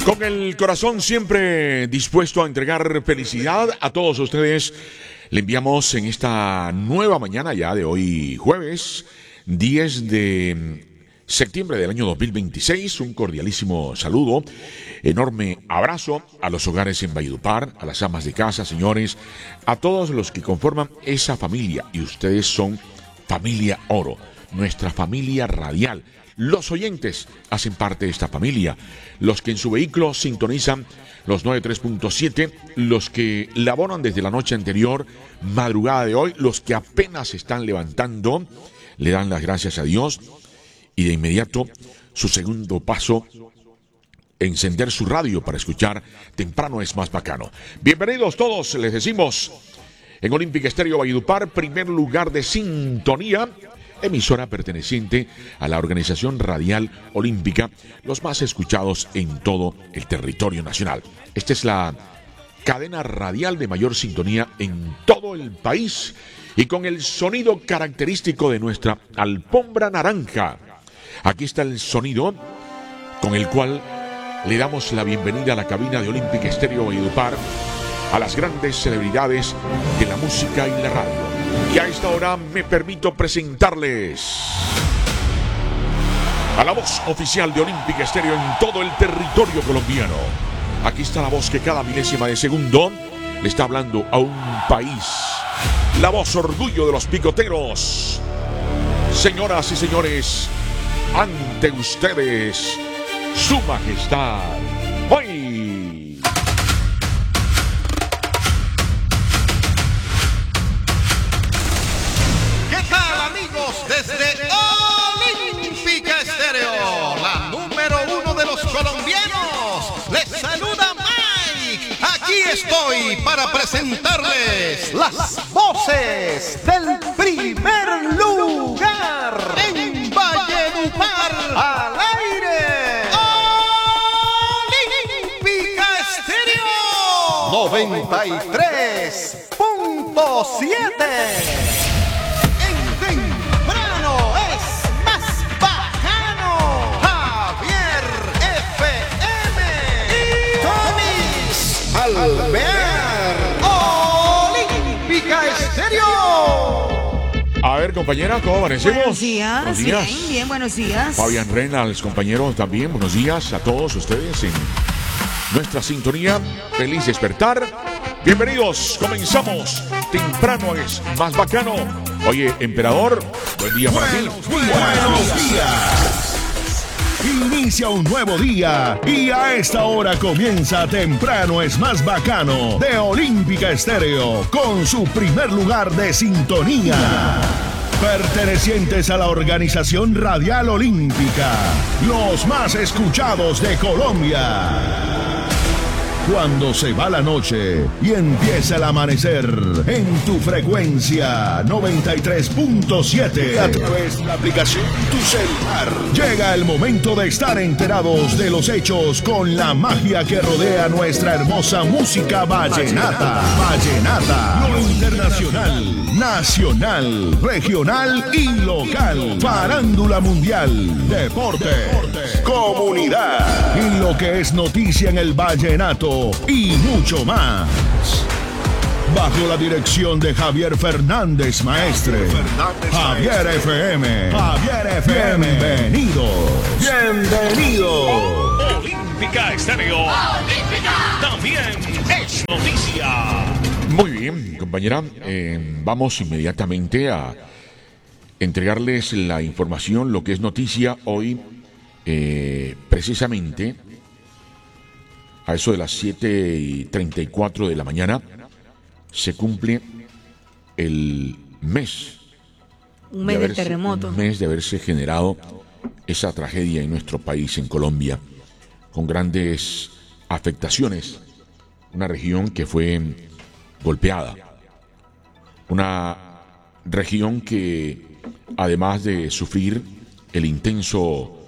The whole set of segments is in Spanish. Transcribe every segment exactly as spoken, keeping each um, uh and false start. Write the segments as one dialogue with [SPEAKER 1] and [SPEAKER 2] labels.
[SPEAKER 1] Con el corazón siempre dispuesto a entregar felicidad a todos ustedes, le enviamos en esta nueva mañana ya de hoy jueves diez de septiembre del año dos mil veintiséis, un cordialísimo saludo, enorme abrazo a los hogares en Valledupar, a las amas de casa, señores, a todos los que conforman esa familia, y ustedes son Familia Oro, nuestra familia radial. Los oyentes hacen parte de esta familia, los que en su vehículo sintonizan los noventa y tres punto siete, los que laboran desde la noche anterior, madrugada de hoy, los que apenas se están levantando, le dan las gracias a Dios y de inmediato su segundo paso, encender su radio para escuchar Temprano es más bacano. Bienvenidos todos, les decimos, en Olímpica Estéreo Valledupar, primer lugar de sintonía, emisora perteneciente a la Organización Radial Olímpica, los más escuchados en todo el territorio nacional. Esta es la cadena radial de mayor sintonía en todo el país y con el sonido característico de nuestra alfombra naranja. Aquí está el sonido con el cual le damos la bienvenida a la cabina de Olímpica Estéreo Valledupar a las grandes celebridades de la música y la radio. Y a esta hora me permito presentarles a la voz oficial de Olímpica Estéreo en todo el territorio colombiano. Aquí está la voz que cada milésima de segundo le está hablando a un país. La voz orgullo de los picoteros. Señoras y señores, ante ustedes, su majestad. ¡Hoy!
[SPEAKER 2] Desde Olímpica Estéreo, la número uno de los colombianos, les saluda Mike. Aquí estoy para presentarles las voces del primer lugar en Valledupar al aire. Olímpica Estéreo noventa y tres punto siete. Alvear Olímpica Estéreo.
[SPEAKER 1] A ver, compañera, ¿cómo amanecemos?
[SPEAKER 3] Buenos días.
[SPEAKER 1] Buenos días.
[SPEAKER 3] Bien, bien, buenos días.
[SPEAKER 1] Fabián Reynals, compañeros, también buenos días a todos ustedes en nuestra sintonía. Feliz despertar. Bienvenidos, comenzamos. Temprano es más bacano. Oye, emperador, buen día para ti.
[SPEAKER 4] Buenos días. Inicia un nuevo día y a esta hora comienza Temprano es más bacano de Olímpica Estéreo con su primer lugar de sintonía. Pertenecientes a la Organización Radial Olímpica, los más escuchados de Colombia. Cuando se va la noche y empieza el amanecer en tu frecuencia noventa y tres punto siete a través de la aplicación Tu Celular, llega el momento de estar enterados de los hechos con la magia que rodea nuestra hermosa música vallenata. Vallenata, lo internacional, nacional, regional y local. Farándula mundial, deporte, comunidad y lo que es noticia en el vallenato y mucho más. Bajo la dirección de Javier Fernández Maestre. Javier F M. Javier F M. Bienvenidos. Bienvenidos.
[SPEAKER 5] Olímpica Estéreo. Olímpica. También es noticia.
[SPEAKER 1] Muy bien, compañera. Eh, vamos inmediatamente a entregarles la información, lo que es noticia hoy, eh, precisamente a eso de las siete y treinta y cuatro de la mañana, se cumple el mes.
[SPEAKER 3] Un mes de, de terremoto.
[SPEAKER 1] Un mes de haberse generado esa tragedia en nuestro país, en Colombia, con grandes afectaciones. Una región que fue golpeada. Una región que, además de sufrir el intenso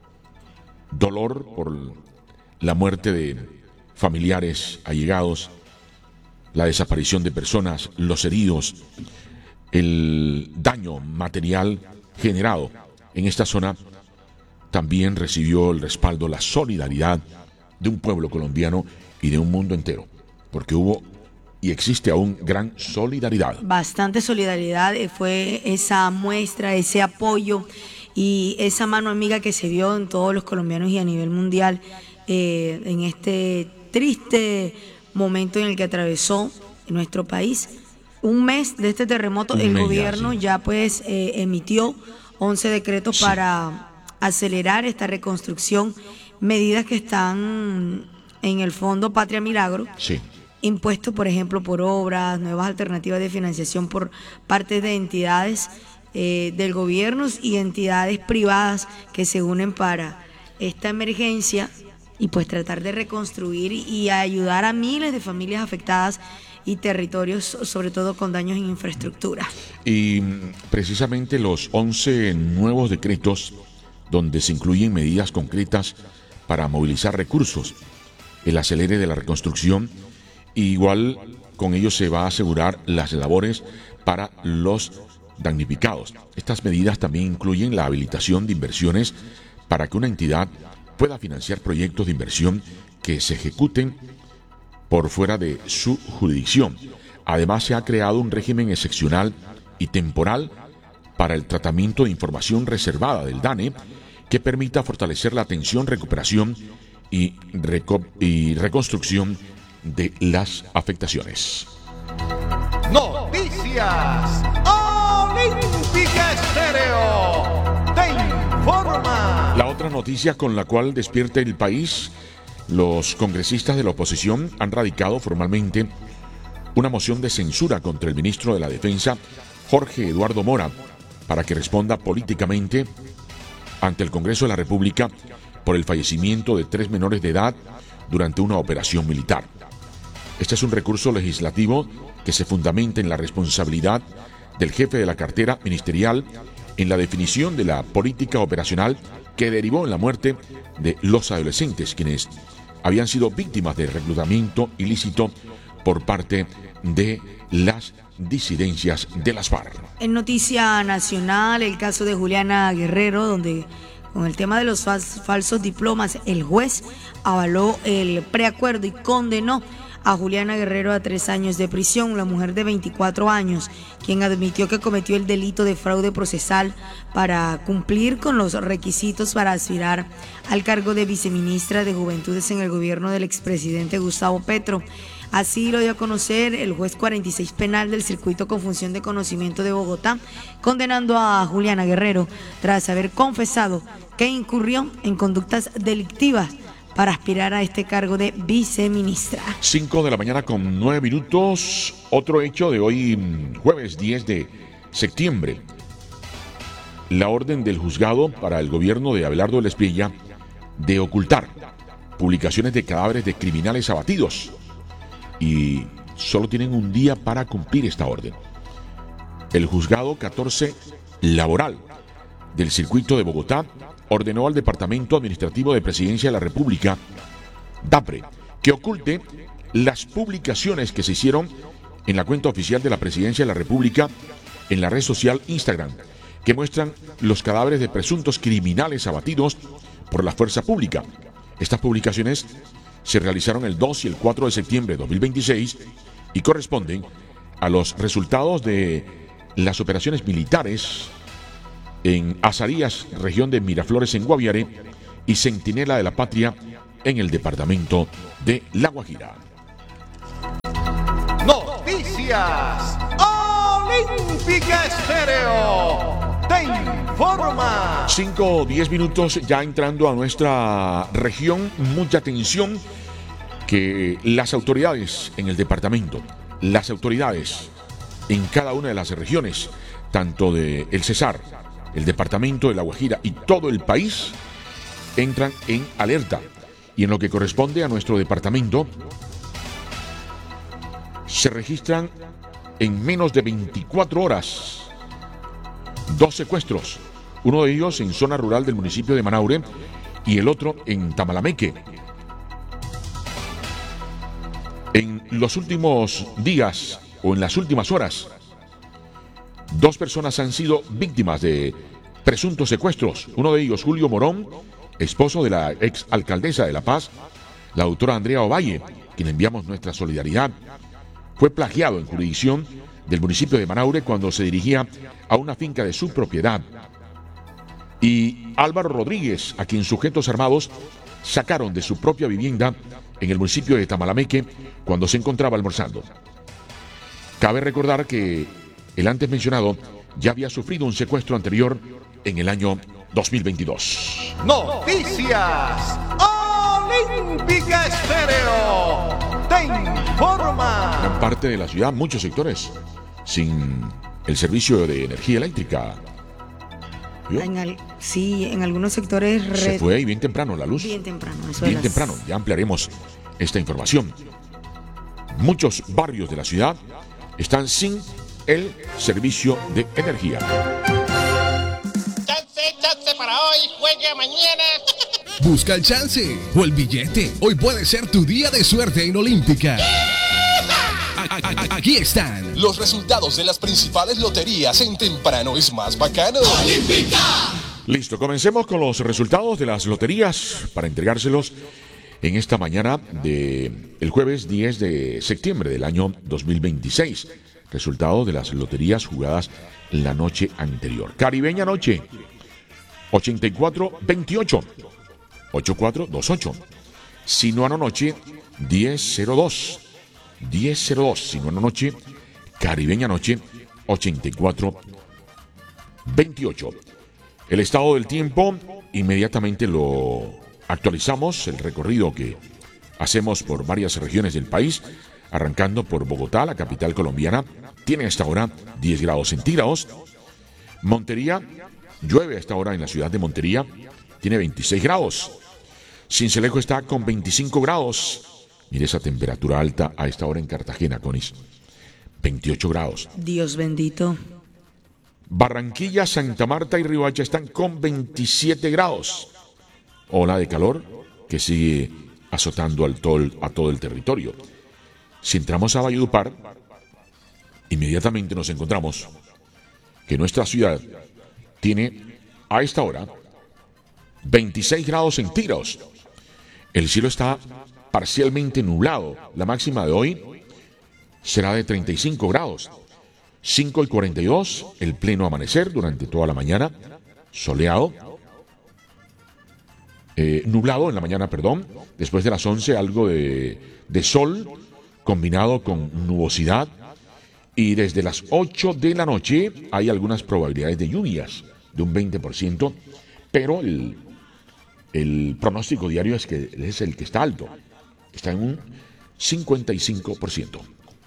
[SPEAKER 1] dolor por la muerte de familiares allegados, la desaparición de personas, los heridos, el daño material generado en esta zona, también recibió el respaldo, la solidaridad de un pueblo colombiano y de un mundo entero, porque hubo y existe aún gran solidaridad.
[SPEAKER 3] Bastante solidaridad, eh, fue esa muestra, ese apoyo y esa mano amiga que se dio en todos los colombianos y a nivel mundial eh, en este triste momento en el que atravesó nuestro país. Un mes de este terremoto,
[SPEAKER 1] Un
[SPEAKER 3] el
[SPEAKER 1] mes
[SPEAKER 3] gobierno
[SPEAKER 1] ya, sí.
[SPEAKER 3] ya pues eh, emitió once decretos
[SPEAKER 1] Sí.
[SPEAKER 3] para acelerar esta reconstrucción, medidas que están en el Fondo Patria Milagro,
[SPEAKER 1] Sí.
[SPEAKER 3] impuestos, por ejemplo, por obras, nuevas alternativas de financiación por parte de entidades eh, del gobierno y entidades privadas que se unen para esta emergencia y pues tratar de reconstruir y ayudar a miles de familias afectadas y territorios, sobre todo con daños en infraestructura.
[SPEAKER 1] Y precisamente los once nuevos decretos donde se incluyen medidas concretas para movilizar recursos, el acelere de la reconstrucción, y igual con ello se va a asegurar las labores para los damnificados. Estas medidas también incluyen la habilitación de inversiones para que una entidad pueda financiar proyectos de inversión que se ejecuten por fuera de su jurisdicción. Además, se ha creado un régimen excepcional y temporal para el tratamiento de información reservada del DANE que permita fortalecer la atención, recuperación y, reco- y reconstrucción de las afectaciones.
[SPEAKER 2] Noticias Olímpica Estéreo te informa.
[SPEAKER 1] La otra noticia con la cual despierta el país: los congresistas de la oposición han radicado formalmente una moción de censura contra el ministro de la Defensa, Jorge Eduardo Mora, para que responda políticamente ante el Congreso de la República por el fallecimiento de tres menores de edad durante una operación militar. Este es un recurso legislativo que se fundamenta en la responsabilidad del jefe de la cartera ministerial en la definición de la política operacional que derivó en la muerte de los adolescentes, quienes habían sido víctimas de reclutamiento ilícito por parte de las disidencias de las FARC.
[SPEAKER 3] En noticia nacional, el caso de Juliana Guerrero, donde con el tema de los fal- falsos diplomas, el juez avaló el preacuerdo y condenó a Juliana Guerrero a tres años de prisión, la mujer de veinticuatro años, quien admitió que cometió el delito de fraude procesal para cumplir con los requisitos para aspirar al cargo de viceministra de Juventudes en el gobierno del expresidente Gustavo Petro. Así lo dio a conocer el juez cuarenta y seis penal del Circuito con Función de Conocimiento de Bogotá, condenando a Juliana Guerrero tras haber confesado que incurrió en conductas delictivas para aspirar a este cargo de viceministra.
[SPEAKER 1] cinco de la mañana con nueve minutos. Otro hecho de hoy, jueves diez de septiembre. La orden del juzgado para el gobierno de Abelardo Lesprilla de ocultar publicaciones de cadáveres de criminales abatidos. Y solo tienen un día para cumplir esta orden. El juzgado catorce laboral del Circuito de Bogotá ordenó al Departamento Administrativo de Presidencia de la República, DAPRE, que oculte las publicaciones que se hicieron en la cuenta oficial de la Presidencia de la República en la red social Instagram, que muestran los cadáveres de presuntos criminales abatidos por la fuerza pública. Estas publicaciones se realizaron el dos y el cuatro de septiembre de dos mil veintiséis y corresponden a los resultados de las operaciones militares en Azarías, región de Miraflores en Guaviare, y Centinela de la Patria en el departamento de La Guajira.
[SPEAKER 2] Noticias Olímpica Estéreo te informa.
[SPEAKER 1] cinco o diez minutos ya entrando a nuestra región. Mucha atención que las autoridades en el departamento, las autoridades en cada una de las regiones, tanto de el Cesar, el departamento de La Guajira y todo el país, entran en alerta. Y en lo que corresponde a nuestro departamento, se registran en menos de veinticuatro horas dos secuestros, uno de ellos en zona rural del municipio de Manaure y el otro en Tamalameque. En los últimos días o en las últimas horas, dos personas han sido víctimas de presuntos secuestros. Uno de ellos, Julio Morón, esposo de la ex alcaldesa de La Paz, la doctora Andrea Ovalle, quien enviamos nuestra solidaridad, fue plagiado en jurisdicción del municipio de Manaure cuando se dirigía a una finca de su propiedad. Y Álvaro Rodríguez, a quien sujetos armados sacaron de su propia vivienda en el municipio de Tamalameque cuando se encontraba almorzando. Cabe recordar que el antes mencionado ya había sufrido un secuestro anterior en el año dos mil veintidós.
[SPEAKER 2] Noticias Olímpica Estéreo te informa.
[SPEAKER 1] Gran parte de la ciudad, muchos sectores, sin el servicio de energía eléctrica.
[SPEAKER 3] En al, sí, en algunos sectores... Red,
[SPEAKER 1] se fue y bien temprano la luz.
[SPEAKER 3] Bien temprano. Eso
[SPEAKER 1] bien
[SPEAKER 3] las...
[SPEAKER 1] temprano, ya ampliaremos esta información. Muchos barrios de la ciudad están sin el servicio de energía.
[SPEAKER 6] Chance, chance para hoy, juegue mañana.
[SPEAKER 7] Busca el chance o el billete. Hoy puede ser tu día de suerte en Olímpica. Aquí están los resultados de las principales loterías en Temprano es Más Bacano. ¡Olímpica!
[SPEAKER 1] Listo, comencemos con los resultados de las loterías para entregárselos en esta mañana del jueves diez de septiembre del año dos mil veintiséis. Resultados de las loterías jugadas la noche anterior. Caribeña Noche, ochenta y cuatro veintiocho, ochenta y cuatro veintiocho. Sinuano Noche, diez cero dos. diez cero dos, Sinuano Noche, Caribeña Noche, ochenta y cuatro veintiocho. El estado del tiempo, inmediatamente lo actualizamos, el recorrido que hacemos por varias regiones del país, arrancando por Bogotá, la capital colombiana, tiene a esta hora diez grados centígrados. Montería, llueve a esta hora en la ciudad de Montería, tiene veintiséis grados. Sincelejo está con veinticinco grados. Mire esa temperatura alta a esta hora en Cartagena, Conis. veintiocho grados.
[SPEAKER 3] Dios bendito.
[SPEAKER 1] Barranquilla, Santa Marta y Riohacha están con veintisiete grados. Ola de calor que sigue azotando al tol, a todo el territorio. Si entramos a Valledupar, inmediatamente nos encontramos que nuestra ciudad tiene a esta hora veintiséis grados centígrados. El cielo está parcialmente nublado. La máxima de hoy será de treinta y cinco grados. cinco y cuarenta y dos, el pleno amanecer durante toda la mañana. Soleado. Eh, nublado en la mañana, perdón. Después de las once, algo de, de sol combinado con nubosidad. Y desde las ocho de la noche hay algunas probabilidades de lluvias de un veinte por ciento. Pero el, el pronóstico diario es que es el que está alto. Está en un cincuenta y cinco por ciento.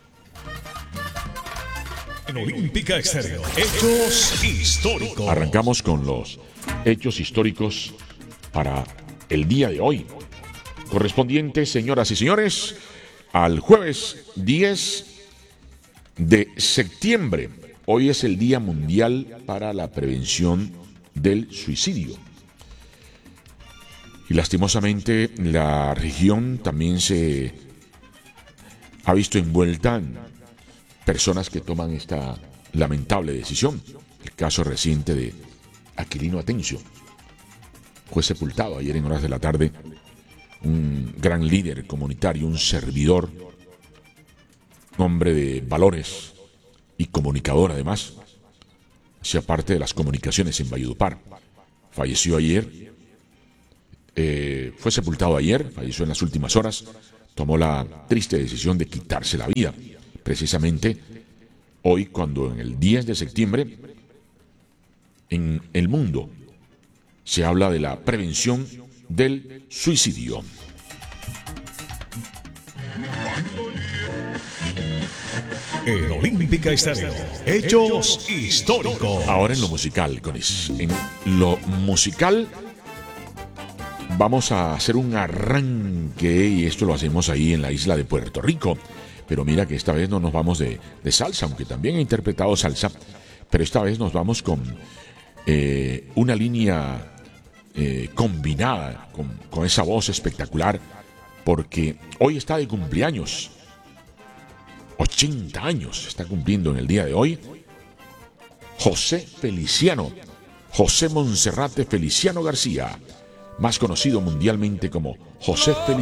[SPEAKER 5] En Olímpica Estéreo, hechos históricos.
[SPEAKER 1] Arrancamos con los hechos históricos para el día de hoy, correspondientes, señoras y señores, al jueves diez de septiembre. Hoy es el Día Mundial para la Prevención del Suicidio. Y lastimosamente la región también se ha visto envuelta en personas que toman esta lamentable decisión. El caso reciente de Aquilino Atencio. Fue sepultado ayer en horas de la tarde. Un gran líder comunitario, un servidor, hombre de valores y comunicador además. Hacía parte de las comunicaciones en Valledupar. Falleció ayer. Eh, fue sepultado ayer, falleció en las últimas horas, tomó la triste decisión de quitarse la vida, precisamente hoy cuando en el diez de septiembre en el mundo se habla de la prevención del suicidio.
[SPEAKER 5] En Olímpica Estéreo, hechos históricos.
[SPEAKER 1] Ahora en lo musical, Conis, en lo musical vamos a hacer un arranque y esto lo hacemos ahí en la isla de Puerto Rico. Pero mira que esta vez no nos vamos de, de salsa, aunque también he interpretado salsa. Pero esta vez nos vamos con eh, una línea eh, combinada, con, con esa voz espectacular. Porque hoy está de cumpleaños. ochenta años está cumpliendo en el día de hoy. José Feliciano. José Monserrate Feliciano García. Más conocido mundialmente como José Feliciano.